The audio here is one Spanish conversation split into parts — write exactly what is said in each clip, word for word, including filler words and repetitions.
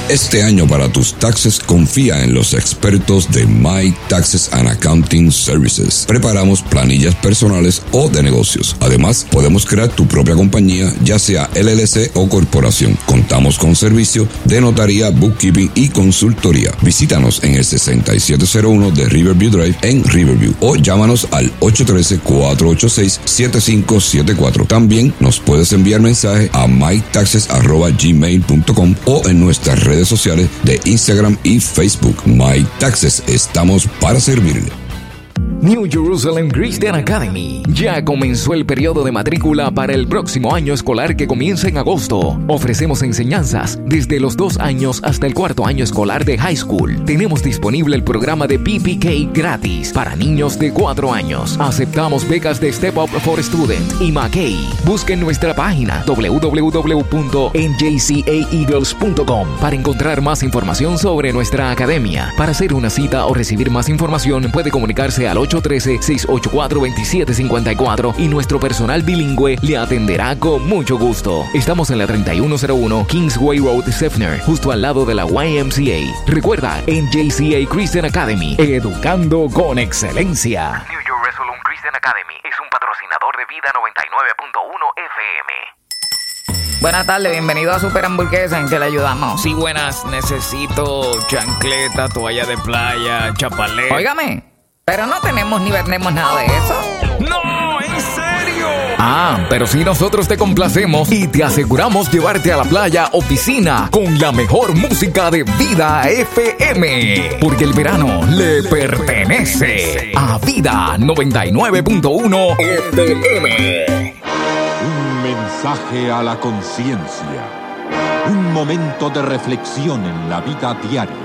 Este año para tus taxes confía en los expertos de My Taxes and Accounting Services. Preparamos planillas personales o de negocios. Además, podemos crear tu propia compañía, ya sea L L C o corporación. Contamos con servicio de notaría, bookkeeping y consultoría. Visítanos en el sesenta y siete cero uno de Riverview Drive en Riverview o llámanos al ocho uno tres, cuatro ocho seis, siete cinco siete cuatro. También nos puedes enviar mensaje a mytaxes arroba gmail punto com o en nuestras redes sociales de Instagram y Facebook. My Taxes, estamos para servirle. New Jerusalem Christian Academy. Ya comenzó el periodo de matrícula para el próximo año escolar que comienza en agosto. Ofrecemos enseñanzas desde los dos años hasta el cuarto año escolar de high school. Tenemos disponible el programa de P P K gratis para niños de cuatro años. Aceptamos becas de Step Up for Student y McKay. Busquen nuestra página doble u doble u doble u punto n j c a eagles punto com para encontrar más información sobre nuestra academia. Para hacer una cita o recibir más información puede comunicarse al ocho uno tres, seis ocho cuatro, dos siete cinco cuatro y nuestro personal bilingüe le atenderá con mucho gusto. Estamos en la treinta y uno cero uno Kingsway Road, Seffner, justo al lado de la Y M C A. Recuerda, N J C A Christian Academy, educando con excelencia. New Jerusalem Christian Academy es un patrocinador de Vida noventa y nueve punto uno F M. Buenas tardes, bienvenido a Super Hamburguesa, ¿en qué le ayudamos? Sí, buenas, necesito chancleta, toalla de playa, chapalé. Óigame, pero no tenemos ni vendemos nada de eso. ¡No, en serio! Ah, pero si nosotros te complacemos y te aseguramos llevarte a la playa o piscina con la mejor música de Vida F M. Porque el verano le pertenece a Vida noventa y nueve punto uno F M. Un mensaje a la conciencia. Un momento de reflexión en la vida diaria.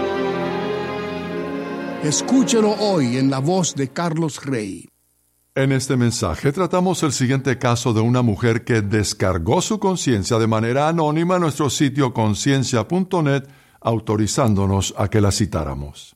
Escúchelo hoy en la voz de Carlos Rey. En este mensaje tratamos el siguiente caso de una mujer que descargó su conciencia de manera anónima en nuestro sitio conciencia punto net, autorizándonos a que la citáramos.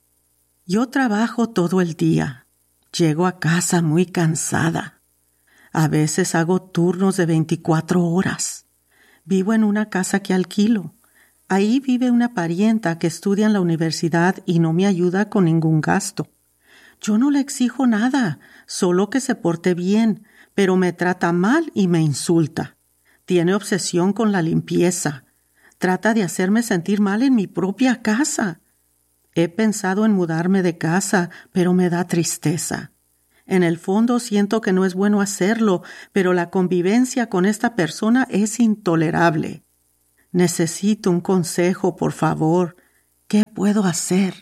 Yo trabajo todo el día. Llego a casa muy cansada. A veces hago turnos de veinticuatro horas. Vivo en una casa que alquilo. Ahí vive una parienta que estudia en la universidad y no me ayuda con ningún gasto. Yo no le exijo nada, solo que se porte bien, pero me trata mal y me insulta. Tiene obsesión con la limpieza. Trata de hacerme sentir mal en mi propia casa. He pensado en mudarme de casa, pero me da tristeza. En el fondo siento que no es bueno hacerlo, pero la convivencia con esta persona es intolerable. Necesito un consejo, por favor. ¿Qué puedo hacer?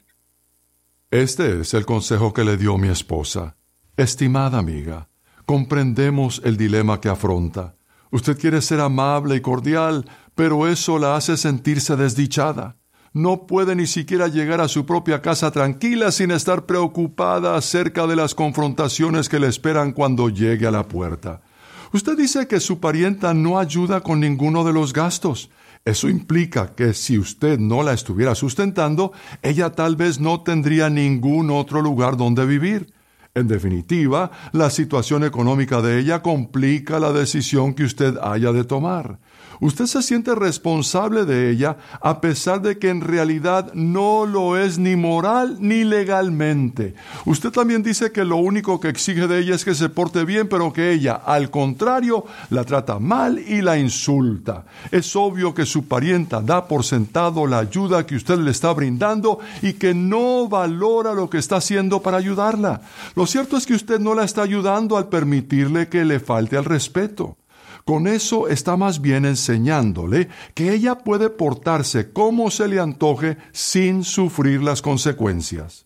Este es el consejo que le dio mi esposa. Estimada amiga, comprendemos el dilema que afronta. Usted quiere ser amable y cordial, pero eso la hace sentirse desdichada. No puede ni siquiera llegar a su propia casa tranquila sin estar preocupada acerca de las confrontaciones que le esperan cuando llegue a la puerta. Usted dice que su parienta no ayuda con ninguno de los gastos. Eso implica que si usted no la estuviera sustentando, ella tal vez no tendría ningún otro lugar donde vivir. En definitiva, la situación económica de ella complica la decisión que usted haya de tomar. Usted se siente responsable de ella a pesar de que en realidad no lo es ni moral ni legalmente. Usted también dice que lo único que exige de ella es que se porte bien, pero que ella, al contrario, la trata mal y la insulta. Es obvio que su parienta da por sentado la ayuda que usted le está brindando y que no valora lo que está haciendo para ayudarla. Lo cierto es que usted no la está ayudando al permitirle que le falte al respeto. Con eso está más bien enseñándole que ella puede portarse como se le antoje sin sufrir las consecuencias.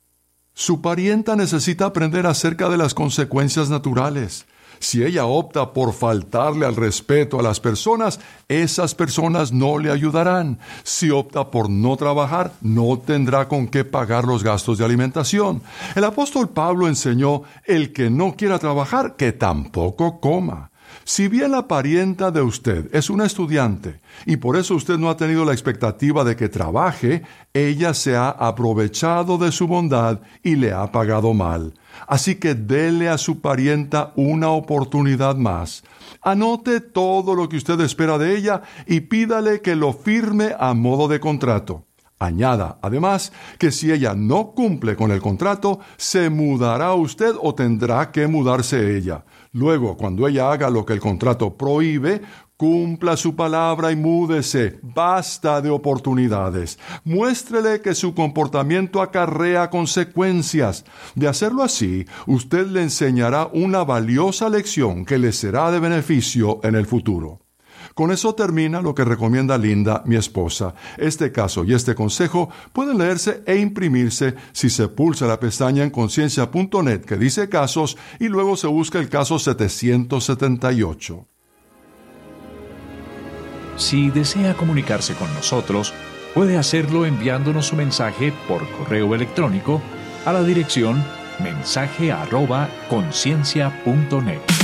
Su parienta necesita aprender acerca de las consecuencias naturales. Si ella opta por faltarle al respeto a las personas, esas personas no le ayudarán. Si opta por no trabajar, no tendrá con qué pagar los gastos de alimentación. El apóstol Pablo enseñó: el que no quiera trabajar, que tampoco coma. Si bien la parienta de usted es una estudiante y por eso usted no ha tenido la expectativa de que trabaje, ella se ha aprovechado de su bondad y le ha pagado mal. Así que dele a su parienta una oportunidad más. Anote todo lo que usted espera de ella y pídale que lo firme a modo de contrato. Añada, además, que si ella no cumple con el contrato, se mudará usted o tendrá que mudarse ella. Luego, cuando ella haga lo que el contrato prohíbe, cumpla su palabra y múdese. Basta de oportunidades. Muéstrele que su comportamiento acarrea consecuencias. De hacerlo así, usted le enseñará una valiosa lección que le será de beneficio en el futuro. Con eso termina lo que recomienda Linda, mi esposa. Este caso y este consejo pueden leerse e imprimirse si se pulsa la pestaña en conciencia punto net que dice casos y luego se busca el caso setecientos setenta y ocho. Si desea comunicarse con nosotros, puede hacerlo enviándonos su mensaje por correo electrónico a la dirección mensaje arroba conciencia punto net.